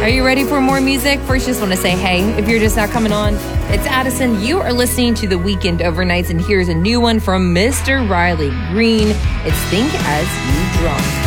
Are you ready for more music? First, just want to say, hey, if you're just now coming on, it's Addison. You are listening to The Weekend Overnights, and here's a new one from Mr. Riley Green. It's Think As You Drum.